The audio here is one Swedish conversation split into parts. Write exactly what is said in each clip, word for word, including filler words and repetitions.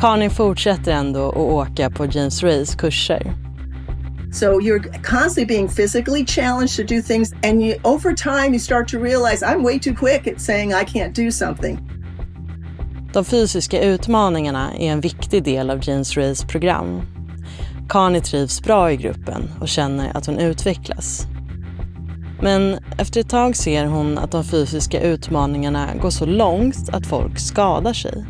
Connie fortsätter ändå att åka på James Rays kurser. So you're constantly being physically challenged to do things, and you, over time you start to realize I'm way too quick at saying I can't do something. De fysiska utmaningarna är en viktig del av James Rays program. Connie trivs bra i gruppen och känner att hon utvecklas. Men efter ett tag ser hon att de fysiska utmaningarna går så långt att folk skadar sig.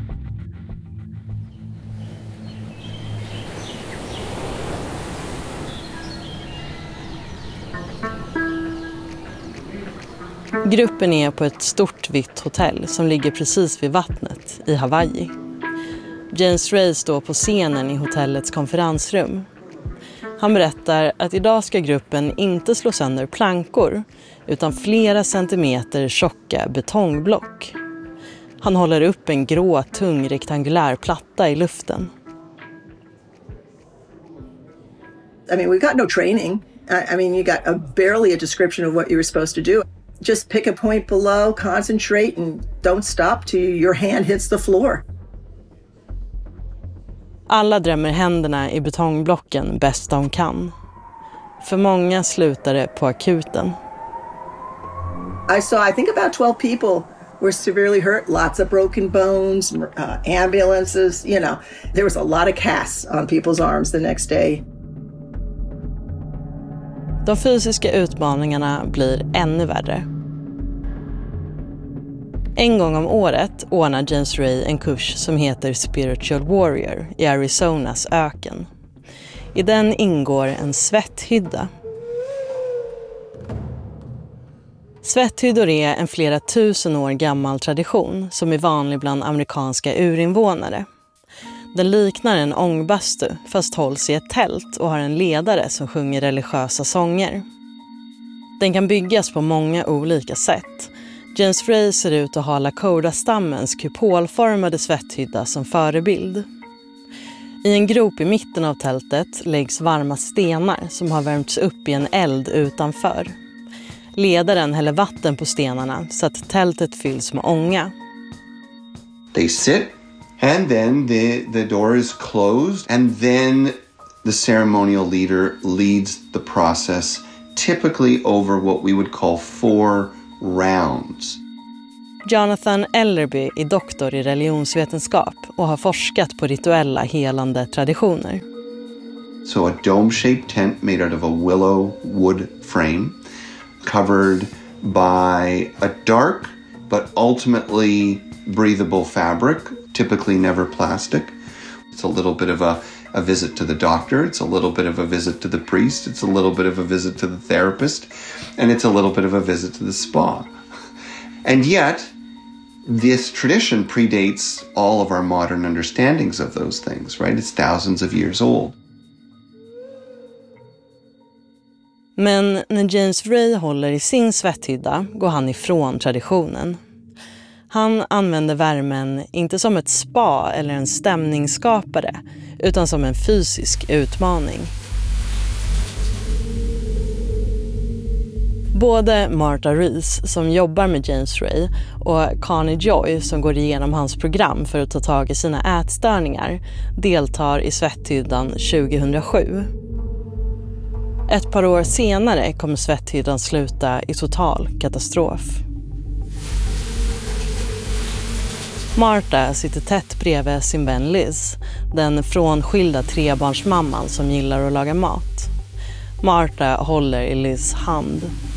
Gruppen är på ett stort vitt hotell som ligger precis vid vattnet i Hawaii. James Ray står på scenen i hotellets konferensrum. Han berättar att idag ska gruppen inte slå sönder plankor utan flera centimeter tjocka betongblock. Han håller upp en grå, tung rektangulär platta i luften. I mean, we got no training. I, I mean, you got a, barely a description of what you were supposed to do. Just pick a point below, concentrate, and don't stop till your hand hits the floor. Alla drämmer händerna i betongblocken bäst de kan. För många slutar det på akuten. I saw, I think about twelve people were severely hurt, lots of broken bones, uh, ambulances, you know. There was a lot of casts on people's arms the next day. De fysiska utmaningarna blir ännu värre. En gång om året ordnar James Ray en kurs som heter Spiritual Warrior i Arizonas öken. I den ingår en svetthydda. Svetthyddor är en flera tusen år gammal tradition som är vanlig bland amerikanska urinvånare. Den liknar en ångbastu fast hålls i ett tält och har en ledare som sjunger religiösa sånger. Den kan byggas på många olika sätt. James Ray ser ut att ha Lakota-stammens kupolformade svetthydda som förebild. I en grop i mitten av tältet läggs varma stenar som har värmts upp i en eld utanför. Ledaren häller vatten på stenarna så att tältet fylls med ånga. They sit. And then the, the door is closed, and then the ceremonial leader leads the process, typically over what we would call four rounds. Jonathan Ellerby är doktor i religionsvetenskap och har forskat på rituella helande traditioner. So a dome-shaped tent made out of a willow wood frame, covered by a dark but ultimately breathable fabric, typically never plastic. It's a little bit of a, a visit to the doctor. It's a little bit of a visit to the priest. It's a little bit of a visit to the therapist. And it's a little bit of a visit to the spa. And yet, this tradition predates all of our modern understandings of those things, right? It's thousands of years old. Men när James Ray håller i sin svetthydda går han ifrån traditionen. Han använder värmen inte som ett spa eller en stämningsskapare utan som en fysisk utmaning. Både Martha Rees som jobbar med James Ray och Connie Joy som går igenom hans program för att ta tag i sina ätstörningar deltar i svetthyddan tjugohundrasju. Ett par år senare kommer svetthyddan sluta i total katastrof. Martha sitter tätt bredvid sin vän Liz, den frånskilda trebarnsmamman som gillar att laga mat. Martha håller i Liz hand.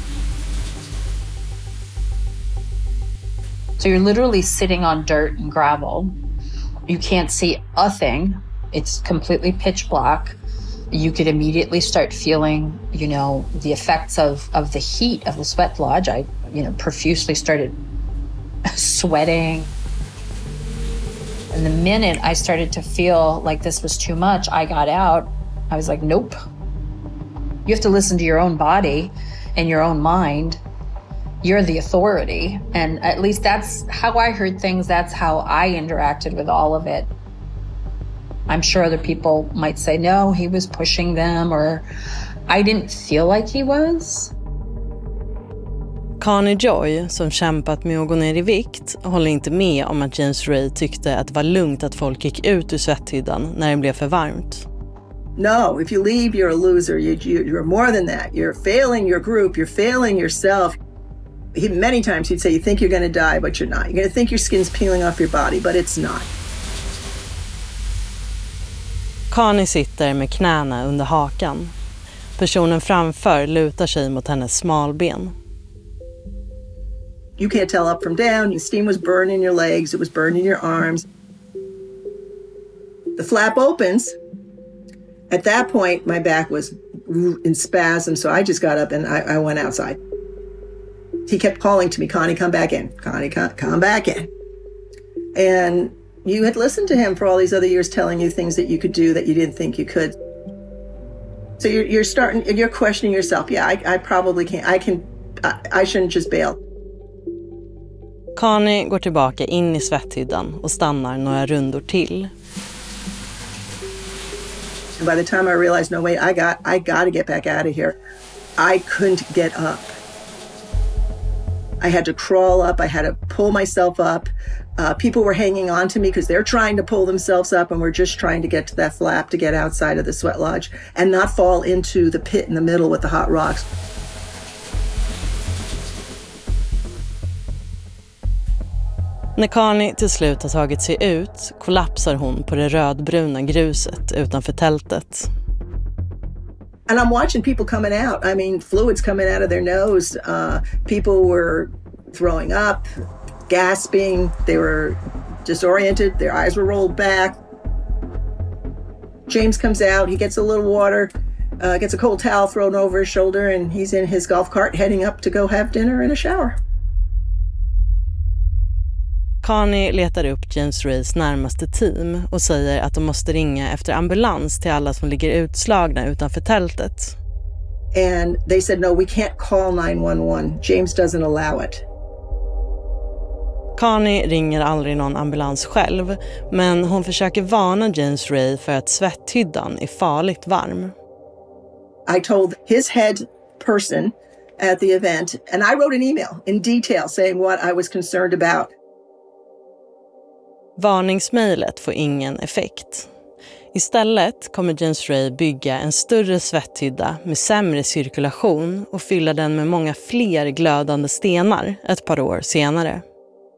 So you're literally sitting on dirt and gravel. You can't see a thing. It's completely pitch black. You could immediately start feeling, you know, the effects of, of the heat of the sweat lodge. I, you know, profusely started sweating. And the minute I started to feel like this was too much, I got out. I was like, nope. You have to listen to your own body and your own mind. You're the authority. And at least that's how I heard things. That's how I interacted with all of it. I'm sure other people might say, no, he was pushing them, or I didn't feel like he was. Connie Joy, som kämpat med att gå ner i vikt, håller inte med om att James Ray tyckte att det var lugnt att folk gick ut ur svetthyddan när det blev för varmt. No, if you leave, you're a loser. You, you, you're more than that. You're failing your group. You're failing yourself. He, many times he'd say, you think you're going to die, but you're not. You're going to think your skin's peeling off your body, but it's not. Connie sitter med knäna under hakan. Personen framför lutar sig mot hennes smalben. You can't tell up from down. The steam was burning your legs. It was burning your arms. The flap opens. At that point, my back was in spasm, so I just got up and I, I went outside. He kept calling to me, Connie, come back in. Connie, come, come back in. And you had listened to him for all these other years telling you things that you could do that you didn't think you could. So you're, you're starting, you're questioning yourself. Yeah, I, I probably can't, I can, I, I shouldn't just bail. Connie går tillbaka in i svetthyddan och stannar några rundor till. And by the time I realized, no, wait, I got, I got to get back out of here. I couldn't get up. I had to crawl up. I had to pull myself up. Uh, people were hanging on to me because they're trying to pull themselves up, and we're just trying to get to that flap to get outside of the sweat lodge and not fall into the pit in the middle with the hot rocks. När Connie till slut har tagit sig ut kollapsar hon på det rödbruna gruset utanför tältet. And I'm watching people coming out. I mean, fluids coming out of their nose. Uh, people were throwing up, gasping. They were disoriented. Their eyes were rolled back. James comes out. He gets a little water, uh, gets a cold towel thrown over his shoulder, and he's in his golf cart heading up to go have dinner and a shower. Connie letar upp James Rays närmaste team och säger att de måste ringa efter ambulans till alla som ligger utslagna utanför tältet. And they said, no, we can't call nine one one. James doesn't allow it. Connie ringer aldrig någon ambulans själv, men hon försöker varna James Ray för att svetthyddan är farligt varm. I told his head person at the event, and I wrote an email in detail saying what I was concerned about. Varningsmejlet får ingen effekt. Istället kommer James Ray bygga en större svetthydda med sämre cirkulation och fylla den med många fler glödande stenar ett par år senare.